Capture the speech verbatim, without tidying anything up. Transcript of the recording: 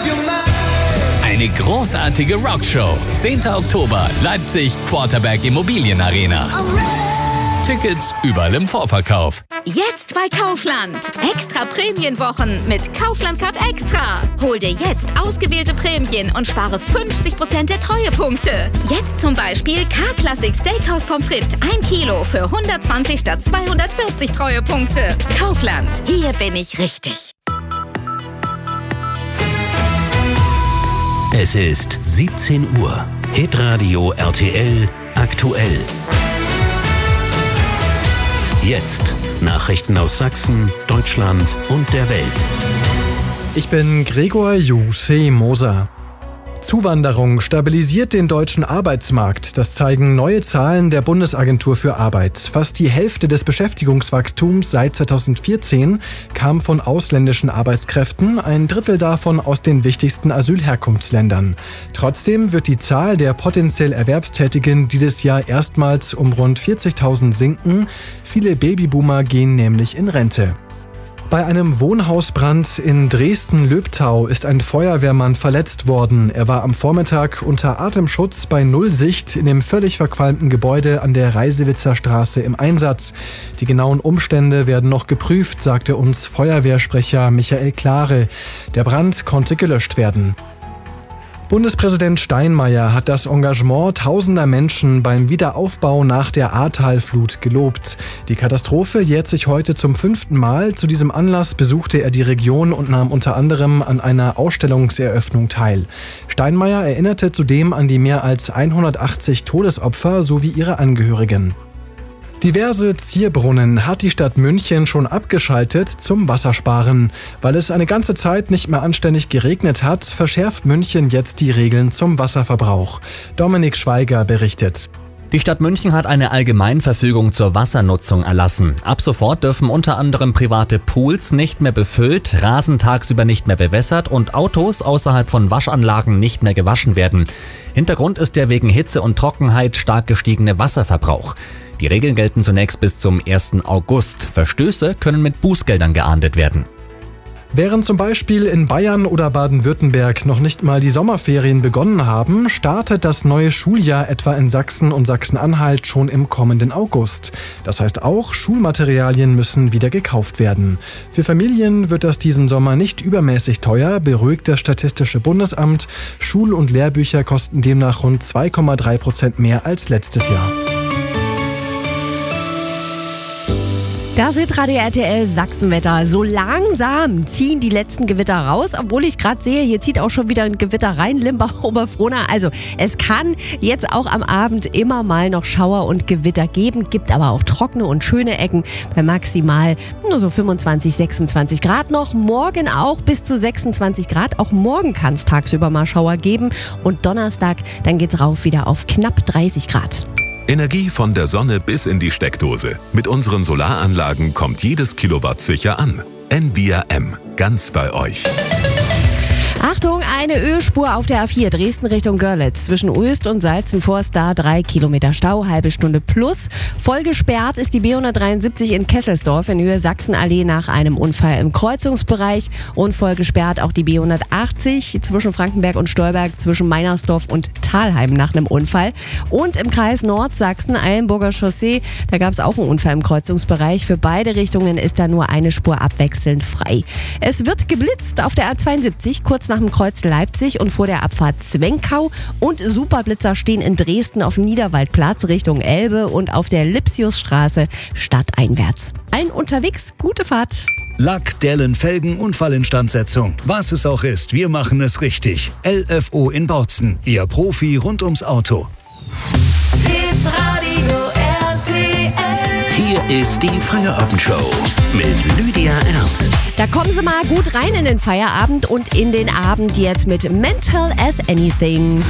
Eine großartige Rockshow. zehnter Oktober, Leipzig, Quarterberg Immobilienarena. Tickets überall im Vorverkauf. Jetzt bei Kaufland. Extra Prämienwochen mit Kaufland Card Extra. Hol dir jetzt ausgewählte Prämien und spare fünfzig Prozent der Treuepunkte. Jetzt zum Beispiel K-Classic Steakhouse Pommes frites ein Kilo für hundertzwanzig statt zweihundertvierzig Treuepunkte. Kaufland. Hier bin ich richtig. Es ist siebzehn Uhr. Hitradio R T L aktuell. Jetzt Nachrichten aus Sachsen, Deutschland und der Welt. Ich bin Gregor Juseh Moser. Zuwanderung stabilisiert den deutschen Arbeitsmarkt. Das zeigen neue Zahlen der Bundesagentur für Arbeit. Fast die Hälfte des Beschäftigungswachstums seit zweitausendvierzehn kam von ausländischen Arbeitskräften, ein Drittel davon aus den wichtigsten Asylherkunftsländern. Trotzdem wird die Zahl der potenziell Erwerbstätigen dieses Jahr erstmals um rund vierzigtausend sinken. Viele Babyboomer gehen nämlich in Rente. Bei einem Wohnhausbrand in Dresden-Löbtau ist ein Feuerwehrmann verletzt worden. Er war am Vormittag unter Atemschutz bei Nullsicht in dem völlig verqualmten Gebäude an der Reisewitzer Straße im Einsatz. Die genauen Umstände werden noch geprüft, sagte uns Feuerwehrsprecher Michael Klare. Der Brand konnte gelöscht werden. Bundespräsident Steinmeier hat das Engagement tausender Menschen beim Wiederaufbau nach der Ahrtalflut gelobt. Die Katastrophe jährt sich heute zum fünften Mal. Zu diesem Anlass besuchte er die Region und nahm unter anderem an einer Ausstellungseröffnung teil. Steinmeier erinnerte zudem an die mehr als hundertachtzig Todesopfer sowie ihre Angehörigen. Diverse Zierbrunnen hat die Stadt München schon abgeschaltet zum Wassersparen. Weil es eine ganze Zeit nicht mehr anständig geregnet hat, verschärft München jetzt die Regeln zum Wasserverbrauch. Dominik Schweiger berichtet. Die Stadt München hat eine Allgemeinverfügung zur Wassernutzung erlassen. Ab sofort dürfen unter anderem private Pools nicht mehr befüllt, Rasen tagsüber nicht mehr bewässert und Autos außerhalb von Waschanlagen nicht mehr gewaschen werden. Hintergrund ist der wegen Hitze und Trockenheit stark gestiegene Wasserverbrauch. Die Regeln gelten zunächst bis zum ersten August. Verstöße können mit Bußgeldern geahndet werden. Während zum Beispiel in Bayern oder Baden-Württemberg noch nicht mal die Sommerferien begonnen haben, startet das neue Schuljahr etwa in Sachsen und Sachsen-Anhalt schon im kommenden August. Das heißt auch, Schulmaterialien müssen wieder gekauft werden. Für Familien wird das diesen Sommer nicht übermäßig teuer, beruhigt das Statistische Bundesamt. Schul- und Lehrbücher kosten demnach rund zwei Komma drei Prozent mehr als letztes Jahr. Das Hitradio R T L Sachsenwetter. So langsam ziehen die letzten Gewitter raus, obwohl ich gerade sehe, hier zieht auch schon wieder ein Gewitter rein, Limbach, Oberfrohna. Also es kann jetzt auch am Abend immer mal noch Schauer und Gewitter geben, gibt aber auch trockene und schöne Ecken bei maximal nur so fünfundzwanzig, sechsundzwanzig Grad noch. Morgen auch bis zu sechsundzwanzig Grad. Auch morgen kann es tagsüber mal Schauer geben und Donnerstag, dann geht's rauf wieder auf knapp dreißig Grad. Energie von der Sonne bis in die Steckdose. Mit unseren Solaranlagen kommt jedes Kilowatt sicher an. Envia M. Ganz bei euch. Achtung, eine Ölspur auf der A vier Dresden Richtung Görlitz. Zwischen Oest und Salzenforst da drei Kilometer Stau, halbe Stunde plus. Voll gesperrt ist die B hundertdreiundsiebzig in Kesselsdorf in Höhe Sachsenallee nach einem Unfall im Kreuzungsbereich. Und voll gesperrt auch die B hundertachtzig zwischen Frankenberg und Stolberg, zwischen Meinersdorf und Thalheim nach einem Unfall. Und im Kreis Nordsachsen, Eilenburger Chaussee, da gab es auch einen Unfall im Kreuzungsbereich. Für beide Richtungen ist da nur eine Spur abwechselnd frei. Es wird geblitzt auf der A zweiundsiebzig, kurz nach dem Kreuz Leipzig und vor der Abfahrt Zwenkau. Und Superblitzer stehen in Dresden auf dem Niederwaldplatz Richtung Elbe und auf der Lipsiusstraße stadteinwärts. Allen unterwegs gute Fahrt. Lack, Dellen, Felgen, Unfallinstandsetzung. Was es auch ist, wir machen es richtig. L F O in Bautzen. Ihr Profi rund ums Auto. Hitradio R T L. Hier ist die Feierabendshow mit Lydia Ernst. Da kommen Sie mal gut rein in den Feierabend und in den Abend jetzt mit Mental as Anything.